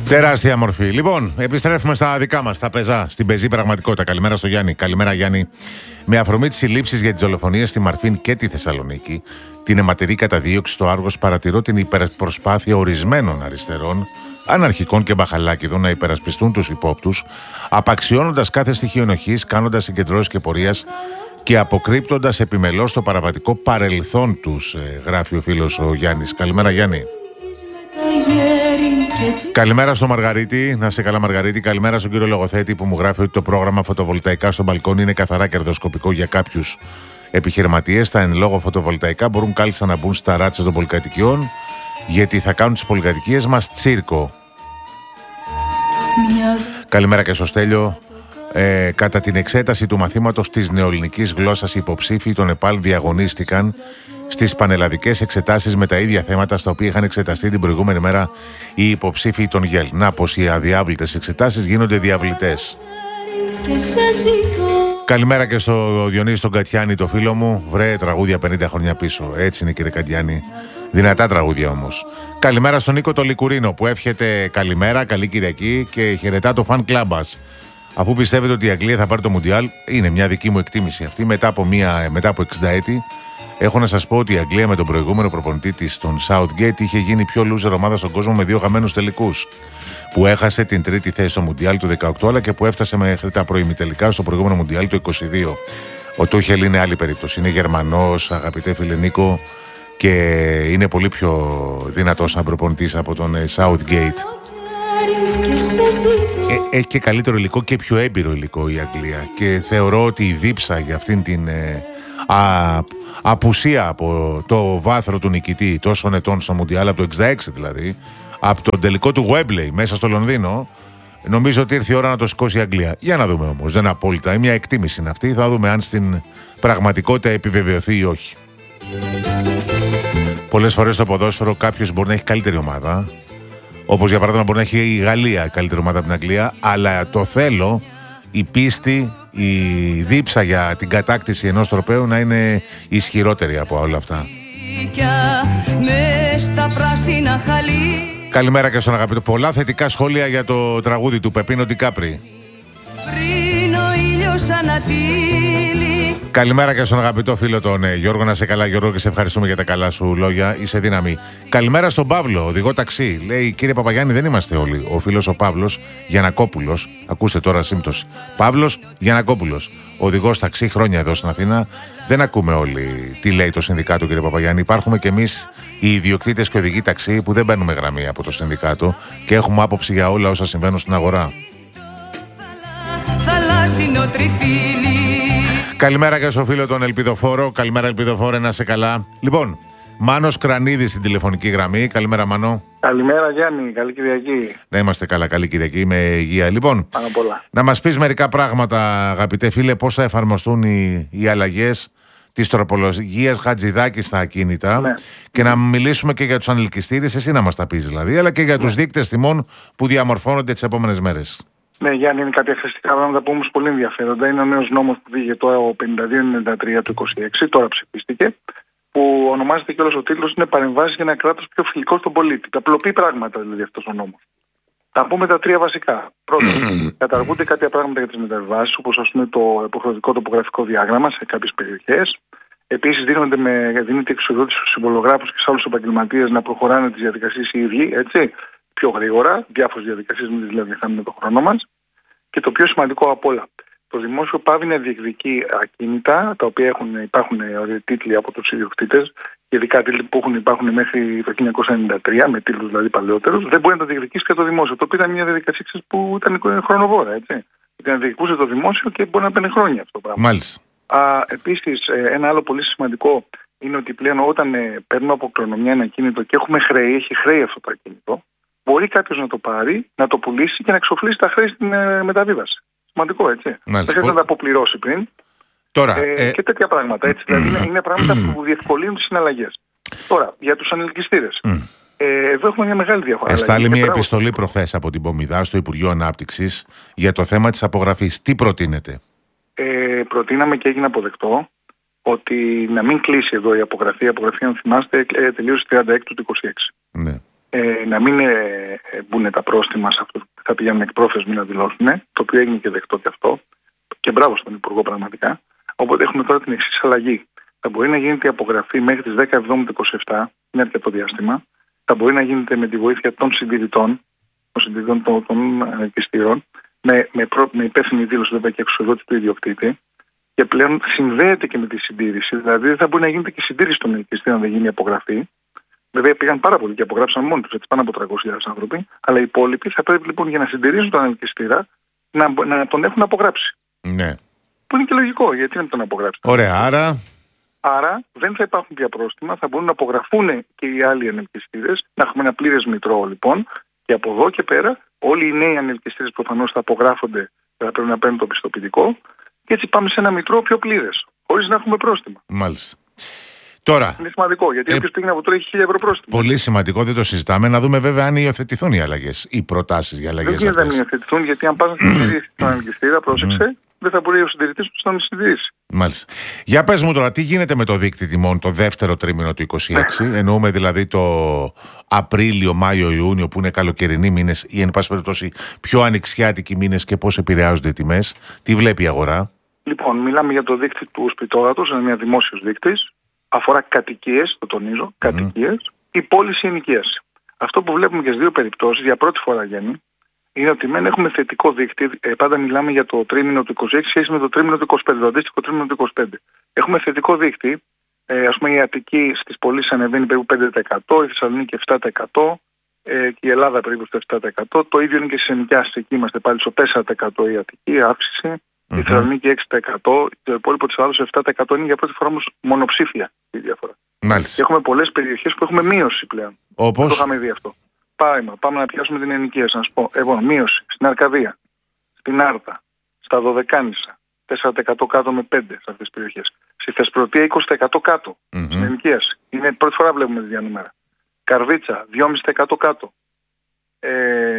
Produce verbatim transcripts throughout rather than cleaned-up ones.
Τεράστια μορφή. Λοιπόν, επιστρέφουμε στα δικά μας, τα πεζά, στην πεζή πραγματικότητα. Καλημέρα στο Γιάννη. Καλημέρα, Γιάννη. Με αφορμή τις συλλήψεις για τις δολοφονίες στη Μαρφίν και τη Θεσσαλονίκη, την αιματηρή καταδίωξη στο Άργος, παρατηρώ την υπερπροσπάθεια ορισμένων αριστερών, αναρχικών και μπαχαλάκηδων να υπερασπιστούν τους υπόπτους, απαξιώνοντας κάθε στοιχείο ενοχής, κάνοντας συγκεντρώσεις και πορείας και αποκρύπτοντας επιμελώς το παραβατικό παρελθόν τους, γράφει ο φίλος ο Γιάννης. Καλημέρα, Γιάννη. Καλημέρα στο Μαργαρίτη. Να σε καλά, Μαργαρίτη. Καλημέρα στον κύριο Λογοθέτη που μου γράφει ότι το πρόγραμμα φωτοβολταϊκά στο μπαλκόνι είναι καθαρά κερδοσκοπικό για κάποιους επιχειρηματίες. Τα εν λόγω φωτοβολταϊκά μπορούν κάλλιστα να μπουν στα ράτσα των πολυκατοικιών, γιατί θα κάνουν τις πολυκατοικίες μας τσίρκο. Μια... Καλημέρα και στο Στέλιο. Ε, κατά την εξέταση του μαθήματος της νεοελληνικής γλώσσας, οι υποψήφοι των ΕΠΑΛ διαγωνίστηκαν στις πανελλαδικές εξετάσεις με τα ίδια θέματα στα οποία είχαν εξεταστεί την προηγούμενη μέρα οι υποψήφοι των ΓΕΛ. Να πως οι αδιάβλητες εξετάσεις γίνονται διαβλητές. Καλημέρα και στο Διονύση τον Κατιάνη, το φίλο μου. Βρε, τραγούδια πενήντα χρόνια πίσω. Έτσι είναι, κύριε Κατιάνη. Δυνατά τραγούδια όμως. Καλημέρα στον Νίκο το Λικουρίνο που εύχεται καλημέρα, καλή Κυριακή και χαιρετά το φαν κλαμπ μας. Αφού πιστεύετε ότι η Αγγλία θα πάρει το Μουντιάλ, είναι μια δική μου εκτίμηση αυτή. Μετά από, μια, μετά από εξήντα έτη, έχω να σας πω ότι η Αγγλία με τον προηγούμενο προπονητή της, τον Southgate, είχε γίνει πιο loser ομάδα στον κόσμο με δύο χαμένους τελικούς. Που έχασε την τρίτη θέση στο Μουντιάλ του δεκαοκτώ, αλλά και που έφτασε μέχρι τα προημιτελικά στο προηγούμενο Μουντιάλ του είκοσι δύο. Ο Τούχελ είναι άλλη περίπτωση. Είναι Γερμανός, αγαπητέ φίλε Νίκο, και είναι πολύ πιο δυνατός σαν προπονητής από τον Southgate. Ε, έχει και καλύτερο υλικό και πιο έμπειρο υλικό η Αγγλία. Και θεωρώ ότι η δίψα για αυτήν την ε, α, απουσία από το βάθρο του νικητή τόσων ετών στο Μουντιάλ, από το εξήντα έξι δηλαδή, από τον τελικό του Γουέμπλεϊ μέσα στο Λονδίνο, νομίζω ότι ήρθε η ώρα να το σηκώσει η Αγγλία. Για να δούμε όμως, δεν είναι απόλυτα. Μια εκτίμηση είναι αυτή. Θα δούμε αν στην πραγματικότητα επιβεβαιωθεί ή όχι. Πολλές φορές στο ποδόσφαιρο κάποιος μπορεί να έχει καλύτερη ομάδα. Όπως για παράδειγμα μπορεί να έχει η Γαλλία καλύτερη ομάδα από την Αγγλία, αλλά το θέλω, η πίστη, η δίψα για την κατάκτηση ενός τροπαίου να είναι ισχυρότερη από όλα αυτά. Καλημέρα και στον αγαπητό. Πολλά θετικά σχόλια για το τραγούδι του Πεπίνο Ντικάπρι. Καλημέρα και στον αγαπητό φίλο τον ε, Γιώργο. Να σε καλά, Γιώργο, και σε ευχαριστούμε για τα καλά σου λόγια. Είσαι δύναμη. Καλημέρα στον Παύλο, οδηγό ταξί. Λέει, κύριε Παπαγιάννη, δεν είμαστε όλοι. Ο φίλος ο Παύλος Γιαννακόπουλος. Ακούστε τώρα σύμπτωση. Παύλος Γιαννακόπουλος, οδηγός ταξί, χρόνια εδώ στην Αθήνα. Δεν ακούμε όλοι τι λέει το συνδικάτο, κύριε Παπαγιάννη. Υπάρχουμε κι εμείς οι ιδιοκτήτες και οδηγοί ταξί που δεν παίρνουμε γραμμή από το συνδικάτο και έχουμε άποψη για όλα όσα συμβαίνουν στην αγορά. Καλημέρα και στο φίλο τον Ελπιδοφόρο. Καλημέρα, Ελπιδοφόρο, να σε καλά. Λοιπόν, Μάνος Κρανίδης στην τηλεφωνική γραμμή. Καλημέρα, Μάνο. Καλημέρα, Γιάννη. Καλή Κυριακή. Να είμαστε καλά, καλή Κυριακή με υγεία. Λοιπόν, να μας πεις μερικά πράγματα, αγαπητέ φίλε, πώς θα εφαρμοστούν οι, οι αλλαγές της τροπολογίας Χατζηδάκη στα ακίνητα, ναι, και να μιλήσουμε και για τους ανελκυστήρες, εσύ να μας τα πεις δηλαδή, αλλά και για τους ναι. δείκτες τιμών που διαμορφώνονται τις επόμενες μέρες. Ναι, Γιάννη, είναι κάποια χρηστικά πράγματα που όμως πολύ ενδιαφέροντα. Είναι ο νέος νόμος που βγήκε τώρα, ο πενήντα δύο ενενήντα τρία του είκοσι έξι, τώρα ψηφίστηκε, που ονομάζεται κιόλας ο τίτλος είναι «Παρεμβάσεις για ένα κράτος πιο φιλικό στον πολίτη». Απλοποιεί πράγματα δηλαδή αυτός ο νόμος. Θα πούμε τα τρία βασικά. Πρώτον, καταργούνται κάποια πράγματα για τις μεταβιβάσεις, όπως ας πούμε το υποχρεωτικό τοπογραφικό διάγραμμα σε κάποιες περιοχές. Επίσης, δίνεται εξουσιοδότηση στους συμβολογράφους και σε άλλους επαγγελματίες να προχωράνε τις διαδικασίες οι ίδιοι, έτσι, πιο γρήγορα. Διάφορες διαδικασίες, μην τις λέμε, χάνουμε το χρόνο μας. Και το πιο σημαντικό απ' όλα, το δημόσιο πάβει να διεκδικεί ακίνητα, τα οποία έχουν, υπάρχουν τίτλοι από τους ιδιοκτήτες, ειδικά τίτλοι που έχουν, υπάρχουν μέχρι το χίλια εννιακόσια ενενήντα τρία, με τίτλους δηλαδή παλαιότερους, δεν μπορεί να τα διεκδικήσει και το δημόσιο. Το οποίο ήταν μια διαδικασία που ήταν χρονοβόρα, έτσι. Γιατί να διεκδικούσε το δημόσιο και μπορεί να παίρνει χρόνια αυτό το πράγμα. Μάλιστα. Επίσης, ένα άλλο πολύ σημαντικό είναι ότι πλέον όταν ε, παίρνουμε από κληρονομιά ένα ακίνητο και έχουμε χρέη, έχει χρέη αυτό το ακίνητο, μπορεί κάποιος να το πάρει, να το πουλήσει και να εξοφλήσει τα χρέη στην ε, μεταβίβαση. Σημαντικό, έτσι. Δεν χρειάζεται να τα αποπληρώσει πριν. Τώρα, ε, ε... Και τέτοια πράγματα. Έτσι. δηλαδή είναι, είναι πράγματα που διευκολύνουν τις συναλλαγές. Τώρα, για τους ανελκυστήρες. Ε, εδώ έχουμε μια μεγάλη διαφορά. Εστάλει μια επιστολή προχθές από την Πομιδά στο Υπουργείο Ανάπτυξης για το θέμα της απογραφής. Τι προτείνετε? Ε, προτείναμε και έγινε αποδεκτό ότι να μην κλείσει εδώ η απογραφή. Η απογραφή, αν θυμάστε, τελείωσε τριάντα έξι του είκοσι έξι. Ναι. Ε, να μην ε, μπουν τα πρόστιμα σε αυτούς που θα πηγαίνουν εκπρόθεσμοι να δηλώσουν, το οποίο έγινε και δεκτό και αυτό. Και μπράβο στον Υπουργό πραγματικά. Οπότε έχουμε τώρα την εξής αλλαγή. Θα μπορεί να γίνεται η απογραφή μέχρι τις δέκα εβδόμου του είκοσι επτά, είναι αρκετό διάστημα. Θα μπορεί να γίνεται με τη βοήθεια των συντηρητών, των συντηρητών των, των ελκυστήρων, με, με, προ, με υπεύθυνη δήλωση βέβαια και εξουσιοδότηση του ιδιοκτήτη. Και πλέον συνδέεται και με τη συντήρηση. Δηλαδή δεν θα μπορεί να γίνεται και συντήρηση των ελκυστήρων αν δεν γίνει η απογραφή. Βέβαια πήγαν πάρα πολλοί και απογράψαν μόνοι του, έτσι πάνω από τριακόσιες χιλιάδες άνθρωποι. Αλλά οι υπόλοιποι θα πρέπει λοιπόν για να συντηρήσουν τον ελκυστήρα να, να τον έχουν απογράψει. Ναι. Που είναι και λογικό, γιατί να τον απογράψει. Ωραία, άρα. Άρα δεν θα υπάρχουν πια πρόστιμα, θα μπορούν να απογραφούν και οι άλλοι ανελκυστήρες, να έχουμε ένα πλήρες μητρό λοιπόν, και από εδώ και πέρα όλοι οι νέοι ανελκυστήρες προφανώς θα απογράφονται, θα πρέπει να παίρνουν το πιστοποιητικό, και έτσι πάμε σε ένα μητρό πιο πλήρες, χωρίς να έχουμε πρόστιμα. Μάλιστα. Τώρα, είναι σημαντικό, γιατί ε, όποιος πήγαινε από τώρα έχει χίλια ευρώ πρόστιμο. Πολύ σημαντικό, δεν το συζητάμε. Να δούμε βέβαια αν υιοθετηθούν οι αλλαγές, οι προτάσεις για αλλαγές. Δεν γίνεται να υιοθετηθούν, γιατί αν πας να συντηρήσεις τον ανελκυστήρα, πρόσεξε, δεν θα μπορεί ο συντηρητής του να τον συντηρήσει. Μάλιστα. Για πες μου τώρα, τι γίνεται με το δείκτη τιμών το δεύτερο τρίμηνο του είκοσι έξι, εννοούμε δηλαδή το Απρίλιο, Μάιο, Ιούνιο, που είναι καλοκαιρινοί μήνες ή εν πάση περιπτώσει πιο ανοιξιάτικοι μήνες, και πώς επηρεάζονται οι τιμές, τι βλέπει η αγορά? Λοιπόν, μιλάμε για το δείκτη του σπιτόρατος, είναι μια δημόσιος δείκτης, αφορά κατοικίες, το τονίζω, κατοικίες, mm. ή πώληση ενοικίαση. Αυτό που βλέπουμε και στις δύο περιπτώσεις, για πρώτη φορά γίνει, είναι ότι μεν έχουμε θετικό δείκτη, ε, πάντα μιλάμε για το τρίμηνο του είκοσι έξι σχέση με το τρίμηνο του είκοσι πέντε, το αντίστοιχο τρίμηνο του είκοσι πέντε. Έχουμε θετικό δείκτη, ε, ας πούμε η Αττική στις πωλήσεις ανεβαίνει περίπου πέντε τοις εκατό, η Θεσσαλονίκη επτά τοις εκατό ε, και η Ελλάδα περίπου στο επτά τοις εκατό. Το ίδιο είναι και στις ενοικιάσεις, εκεί είμαστε πάλι στο τέσσερα τοις εκατό η Αττική, η αύξηση, mm-hmm. η Θεσσαλονίκη έξι τοις εκατό, το υπόλοιπο της Ελλάδας επτά τοις εκατό, είναι για πρώτη φορά όμως μονοψήφια η διαφορά. Μάλιστα. Και έχουμε πολλές περιοχές που έχουμε μείωση πλέον. Όπως? Το είχαμε δει αυτό. Πάμε, πάμε να πιάσουμε την ενοικίαση, να σου πω. Εγώ, μείωση στην Αρκαδία, στην Άρτα, στα Δωδεκάνησα, τέσσερα τοις εκατό κάτω με πέντε σε αυτές τις περιοχές. Στη Θεσπρωτεία είκοσι τοις εκατό κάτω mm-hmm. στην ενοικίαση. Είναι πρώτη φορά βλέπουμε δύο νούμερα. Καρδίτσα, δυόμισι τοις εκατό κάτω. Ε,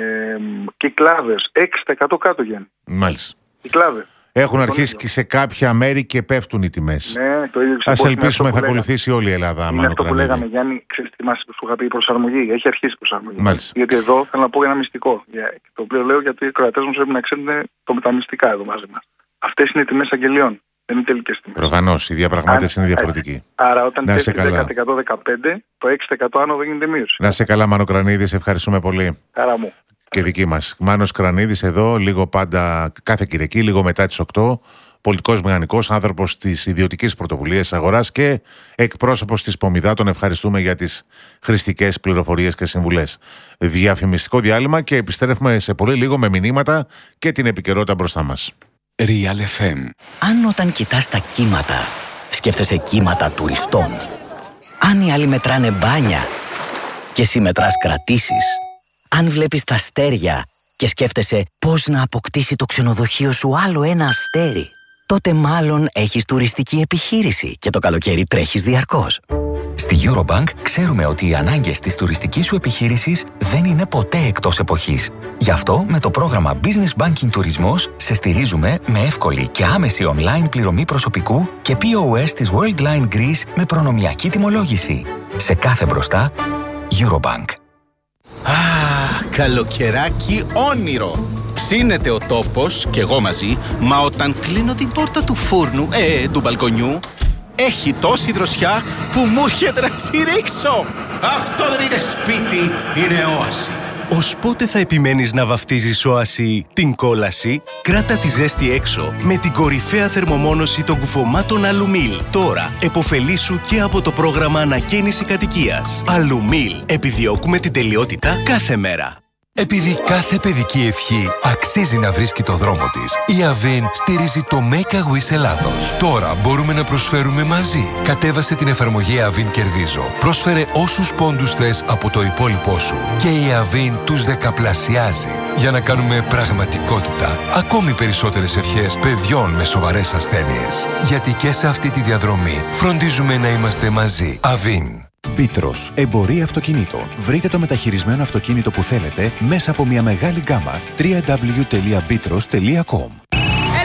Κυκλάδες, έξι τοις εκατό κάτω Γιάννη. Μάλιστα. Κυκλάδες. Έχουν αρχίσει και σε κάποια μέρη και πέφτουν οι τιμές. Ναι, το ίδιο. Ας ελπίσουμε θα ακολουθήσει όλη η Ελλάδα. Είναι αυτό που λέγαμε, Γιάννη, ξέρεις τι μας σου είχα πει, η προσαρμογή. Έχει αρχίσει η προσαρμογή. Μάλιστα. Γιατί εδώ θέλω να πω ένα μυστικό. Το οποίο λέω γιατί οι κροατές μου πρέπει να ξέρουν το με τα μυστικά εδώ μαζί μας. Αυτές είναι οι τιμές αγγελιών. Δεν είναι τελικές τιμές. Προφανώς, η διαπραγμάτευση είναι διαφορετική. Άρα, όταν πέφτει δέκα τοις εκατό δεκαπέντε, το έξι τοις εκατό άνω δεν γίνεται μείωση. Να σε καλά, Μάνο Κρανίδη, σε ευχαριστούμε πολύ. Χαρά μου. Και δική μας. Μάνος Κρανίδης εδώ, λίγο πάντα κάθε Κυριακή, λίγο μετά τις οκτώ. Πολιτικός μηχανικός, άνθρωπος της ιδιωτικής πρωτοβουλίας αγοράς και εκπρόσωπος της Πομιδά. Τον ευχαριστούμε για τις χρηστικές πληροφορίες και συμβουλές. Διαφημιστικό διάλειμμα και επιστρέφουμε σε πολύ λίγο με μηνύματα και την επικαιρότητα μπροστά μας. Real εφ εμ. Αν όταν κοιτάς τα κύματα, σκέφτεσαι κύματα τουριστών. Αν οι άλλοι μετράνε μπάνια και εσύ μετράς κρατήσεις. Αν βλέπεις τα αστέρια και σκέφτεσαι πώς να αποκτήσει το ξενοδοχείο σου άλλο ένα αστέρι, τότε μάλλον έχεις τουριστική επιχείρηση και το καλοκαίρι τρέχεις διαρκώς. Στη Eurobank ξέρουμε ότι οι ανάγκες της τουριστικής σου επιχείρησης δεν είναι ποτέ εκτός εποχής. Γι' αυτό με το πρόγραμμα Business Banking Τουρισμός σε στηρίζουμε με εύκολη και άμεση online πληρωμή προσωπικού και πι ο ες της Worldline Greece με προνομιακή τιμολόγηση. Σε κάθε μπροστά, Eurobank. Α, καλοκαιράκι όνειρο. Ψήνεται ο τόπος και εγώ μαζί, μα όταν κλείνω την πόρτα του φούρνου, ε, του μπαλκονιού, έχει τόση δροσιά που μου έρχεται να τσιρίξω. Αυτό δεν είναι σπίτι, είναι όαση. Ως πότε θα επιμένεις να βαφτίζεις όαση την κόλαση? Κράτα τη ζέστη έξω με την κορυφαία θερμομόνωση των κουφωμάτων Αλουμίλ. Τώρα, εποφελήσου και από το πρόγραμμα ανακαίνιση κατοικίας. Αλουμίλ. Επιδιώκουμε την τελειότητα κάθε μέρα. Επειδή κάθε παιδική ευχή αξίζει να βρίσκει το δρόμο της, η Avin στηρίζει το Make a Wish Ελλάδος. Τώρα μπορούμε να προσφέρουμε μαζί. Κατέβασε την εφαρμογή Avin Κερδίζω. Πρόσφερε όσους πόντους θες από το υπόλοιπό σου. Και η Avin τους δεκαπλασιάζει. Για να κάνουμε πραγματικότητα ακόμη περισσότερες ευχές παιδιών με σοβαρές ασθένειες. Γιατί και σε αυτή τη διαδρομή φροντίζουμε να είμαστε μαζί. Avin. Μπίτρος, εμπορία αυτοκινήτων. Βρείτε το μεταχειρισμένο αυτοκίνητο που θέλετε μέσα από μια μεγάλη γκάμα. double-u double-u double-u τελεία μπίτρος τελεία κομ. Έλα, πού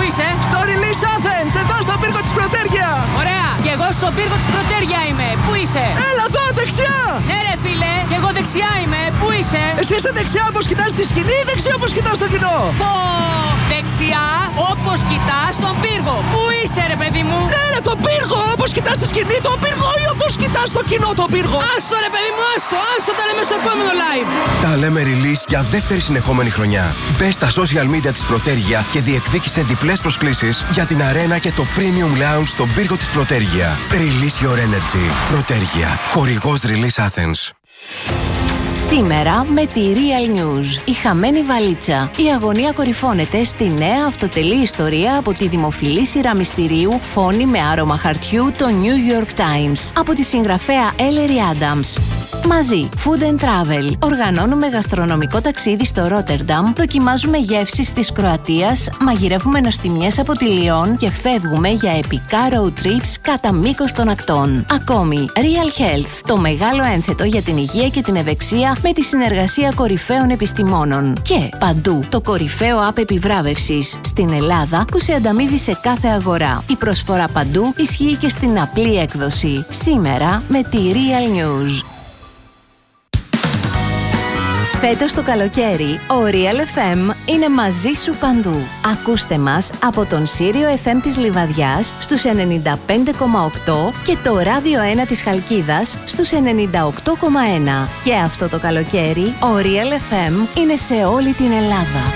είσαι? Στο Release Athens, εδώ στο πύργο της Πρωτέργεια. Ωραία, και εγώ στο πύργο της Πρωτέργεια είμαι. Πού είσαι? Έλα εδώ, δεξιά. Ναι ρε φίλε, και εγώ δεξιά είμαι. Πού είσαι? Εσύ είσαι δεξιά όπως κοιτάς τη σκηνή ή δεξιά όπως κοιτάς το κοινό? Πω, δεξιά όπως κοιτάς τον πύργο. Πού είσαι ρε παιδί μου? Ναι ρε, τον πύργο, όπως κοιτάς τη σκηνή τον πύργο ή όπως κοιτάς το κοινό τον πύργο? Άστο ρε παιδί μου, άστο, άστο, τα λέμε στο επόμενο live. Τα λέμε Release για δεύτερη συνεχόμενη χρονιά. Μπες στα social media της Πρωτέργεια και διεκδίκησε διπλές προσκλήσεις για την αρένα και το Premium Lounge στον πύργο της Πρωτέργεια. Release your energy. Πρωτέργεια. Χορηγός Release Athens. Σήμερα με τη Real News. Η χαμένη βαλίτσα. Η αγωνία κορυφώνεται στη νέα αυτοτελή ιστορία από τη δημοφιλή σειρά μυστηρίου Φόνη με άρωμα χαρτιού, το New York Times, από τη συγγραφέα Ellery Adams. Μαζί, Food and Travel. Οργανώνουμε γαστρονομικό ταξίδι στο Ρότερνταμ, δοκιμάζουμε γεύσεις της Κροατίας, μαγειρεύουμε νοστιμιές από τη Λιόν και φεύγουμε για επικά road trips κατά μήκος των ακτών. Ακόμη, Real Health, το μεγάλο ένθετο για την υγεία και την ευεξία με τη συνεργασία κορυφαίων επιστημόνων. Και παντού, το κορυφαίο app επιβράβευσης στην Ελλάδα που σε ανταμείβει σε κάθε αγορά. Η προσφορά παντού ισχύει και στην απλή έκδοση. Σήμερα με τη Real News. Φέτος το καλοκαίρι, ο Real εφ εμ είναι μαζί σου παντού. Ακούστε μας από τον Σύριο εφ εμ της Λιβαδιάς στους ενενήντα πέντε κόμμα οκτώ και το Ράδιο ένα της Χαλκίδας στους ενενήντα οκτώ κόμμα ένα. Και αυτό το καλοκαίρι, ο Real εφ εμ είναι σε όλη την Ελλάδα.